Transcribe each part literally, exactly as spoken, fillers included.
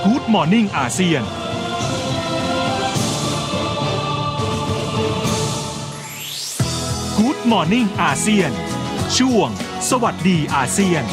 Good Morning อาเซียนGood Morning อาเซียนช่วงสวัสดีอาเซียน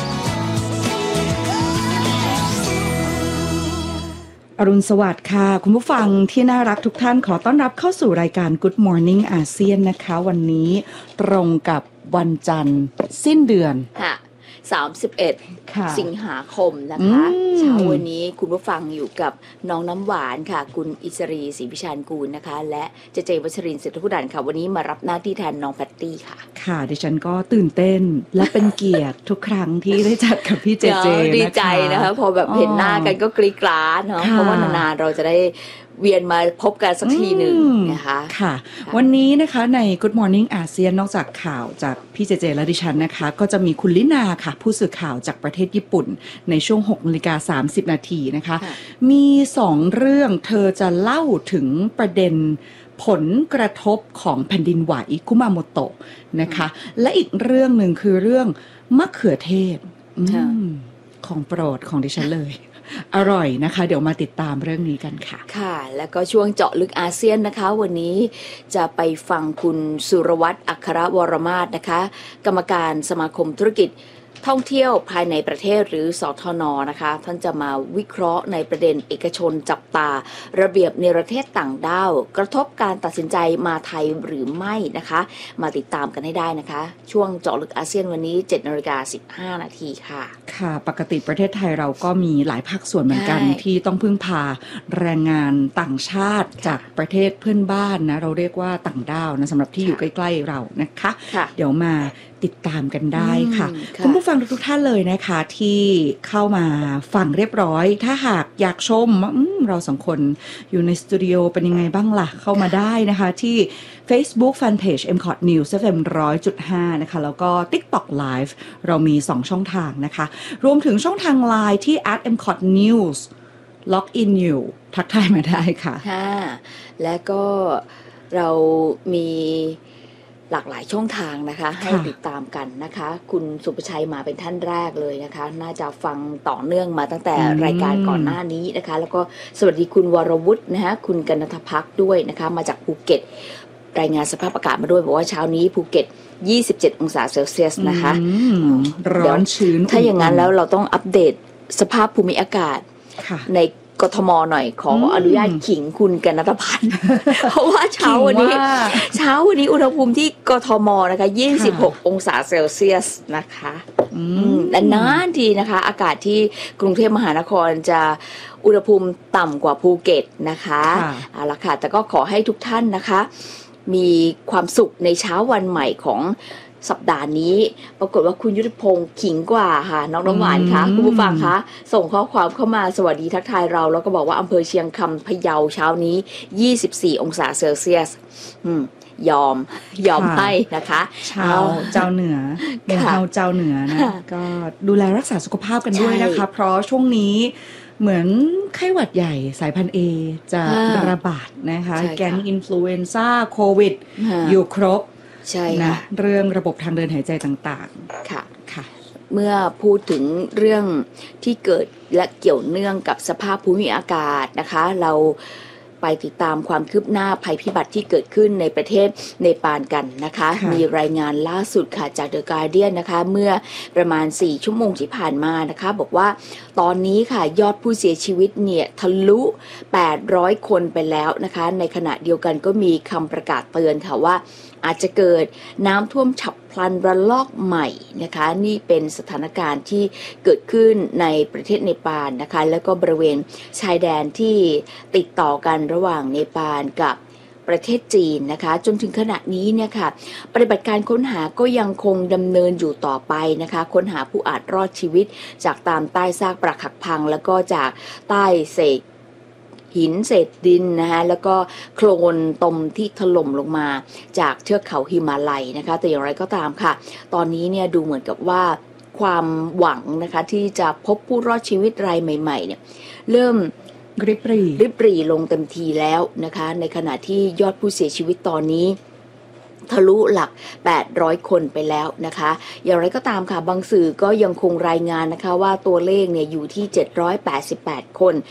อรุณสวัสดิ์ค่ะคุณผู้ฟังที่น่ารักทุกท่านขอต้อนรับเข้าสู่รายการ Good Morning อาเซียนนะคะวันนี้ตรงกับวันจันทร์สิ้นเดือนค่ะสามสิบเอ็ดสิงหาคมนะคะเช้าวันนี้คุณผู้ฟังอยู่กับน้องน้ำหวานค่ะคุณอิสรีศรีวิชาญกูลนะคะและเจเจวัชรินทร์เศรษฐพุดันค่ะวันนี้มารับหน้าที่แทนน้องแพตตี้ค่ะค่ะดิฉันก็ตื่นเต้นและเป็นเกียรติทุกครั้งที่ได้จัดกับพี่เจเจนะคะดีใจนะคะพอแบบเห็นหน้ากันก็กรี๊ดกราดเนาะเพราะว่านานๆเราจะได้เวียนมาพบกันสักทีหนึ่งนะคะค่ะวันนี้นะคะใน Good Morning อาเซียนนอกจากข่าวจากพี่เจเจและดิฉันนะคะก็จะมีคุณลินาค่ะผู้สื่อข่าวจากประเทศญี่ปุ่นในช่วง หกนาฬิกาสามสิบนาทีนะคะมีสองเรื่องเธอจะเล่าถึงประเด็นผลกระทบของแผ่นดินไหวคุมาโมโตะนะคะและอีกเรื่องหนึ่งคือเรื่องมะเขือเทศของโปรดของดิฉันเลยอร่อยนะคะเดี๋ยวมาติดตามเรื่องนี้กันค่ะค่ะแล้วก็ช่วงเจาะลึกอาเซียนนะคะวันนี้จะไปฟังคุณสุรวัตรอัครวรมาศนะคะกรรมการสมาคมธุรกิจท่องเที่ยวภายในประเทศหรือสทน.นะคะท่านจะมาวิเคราะห์ในประเด็นเอกชนจับตาระเบียบเนรเทศต่างด้าวกระทบการตัดสินใจมาไทยหรือไม่นะคะมาติดตามกันให้ได้นะคะช่วงเจาะลึกอาเซียนวันนี้ เจ็ดนาฬิกาสิบห้านาทีค่ะค่ะปกติประเทศไทยเราก็มีหลายภาคส่วนเหมือนกันที่ต้องพึ่งพาแรงงานต่างชาติจากประเทศเพื่อนบ้านนะเราเรียกว่าต่างด้าวนะสำหรับที่อยู่ใกล้ๆเรานะคะเดี๋ยวมาติดตามกันได้ค่ะคุณผู้ฟังทุกท่านเลยนะคะที่เข้ามาฟังเรียบร้อยถ้าหากอยากชมเราสองคนอยู่ในสตูดิโอเป็นยังไงบ้างล่ะเข้ามาได้นะคะที่ Facebook Fanpage เอ็ม ซี โอ ที News เอฟ เอ็ม หนึ่งร้อยจุดห้า นะคะแล้วก็ TikTok Live เรามีสองช่องทางนะคะรวมถึงช่องทาง ไลน์ ที่ แอท เอ็ม ซี โอ ที News ล็อกอินอยู่ทักทายมาได้ค่ะค่ะและก็เรามีหลากหลายช่องทางนะคะให้ติดตามกันนะคะคุณสุภชัยมาเป็นท่านแรกเลยนะคะน่าจะฟังต่อเนื่องมาตั้งแต่รายการก่อนหน้านี้นะคะแล้วก็สวัสดีคุณวรวุฒินะคะคุณกนทภักด้วยนะคะมาจากภูเก็ตรายงานสภาพอากาศมาด้วยบอกว่าเช้านี้ภูเก็ตยี่สิบเจ็ดองศาเซลเซียสนะคะร้อนชื้นถ้าอย่างนั้นแล้วเราต้องอัปเดตสภาพภูมิอากาศในกทมหน่อยขออนุญาตขิงคุณกนทพันธ์เพราะว่าเช้าวันนี้เช้าวันนี้อุณหภูมิที่กทมนะคะยี่สิบหกองศาเซลเซียสนะคะนานๆทีนะคะอากาศที่กรุงเทพมหานครจะอุณหภูมิต่ำกว่าภูเก็ตนะคะเอาละค่ะแต่ก็ขอให้ทุกท่านนะคะมีความสุขในเช้าวันใหม่ของสัปดาห์นี้ปรากฏว่าคุณยุทธพงศ์ขิงกว่าค่ะน้องน้ำหวานคะคุณผู้ฟังคะส่งข้อความเข้ามาสวัสดีทักทายเราแล้วก็บอกว่าอำเภอเชียงคำพะเยาเช้านี้ยี่สิบสี่องศาเซลเซียสอืมยอมยอมให้นะคะชาวเจ้าเหนือเป็นชาวเจ้าเหนือนะก็ดูแลรักษาสุขภาพกันด้วยนะคะเพราะช่วงนี้เหมือนไข้หวัดใหญ่สายพันธุ์ A จะระบาดนะคะแก๊งอินฟลูเอนซ่าโควิดอยู่ครบใช่นะเรื่องระบบทางเดินหายใจต่างๆค่ะค่ะเมื่อพูดถึงเรื่องที่เกิดและเกี่ยวเนื่องกับสภาพภูมิอากาศนะคะเราไปติดตามความคืบหน้าภัยพิบัติที่เกิดขึ้นในประเทศเนปาลกันนะคะมีรายงานล่าสุดค่ะจาก The Guardian นะคะเมื่อประมาณสี่ชั่วโมงที่ผ่านมานะคะบอกว่าตอนนี้ค่ะยอดผู้เสียชีวิตเนี่ยทะลุแปดร้อยคนไปแล้วนะคะในขณะเดียวกันก็มีคำประกาศเตือนค่ะว่าอาจจะเกิดน้ำท่วมฉับพลันระลอกใหม่นะคะนี่เป็นสถานการณ์ที่เกิดขึ้นในประเทศเนปาลนะคะแล้วก็บริเวณชายแดนที่ติดต่อกันระหว่างเนปาลกับประเทศจีนนะคะจนถึงขณะนี้เนี่ยค่ะปฏิบัติการค้นหาก็ยังคงดำเนินอยู่ต่อไปนะคะค้นหาผู้อาจรอดชีวิตจากตามใต้ซากปรักหักพังแล้วก็จากใต้เศษหินเศษดินนะคะแล้วก็โคลนตมที่ถล่มลงมาจากเทือกเขาฮิมาลัยนะคะแต่อย่างไรก็ตามค่ะตอนนี้เนี่ยดูเหมือนกับว่าความหวังนะคะที่จะพบผู้รอดชีวิตรายใหม่ๆเนี่ยเริ่มริบหรี่ริบหรี่ลงเต็มทีแล้วนะคะในขณะที่ยอดผู้เสียชีวิตตอนนี้ทะลุหลักแปดร้อยคนไปแล้วนะคะอย่างไรก็ตามค่ะบางสื่อก็ยังคงรายงานนะคะว่าตัวเลขเนี่ยอยู่ที่เจ็ดร้อยแปดสิบแปดคน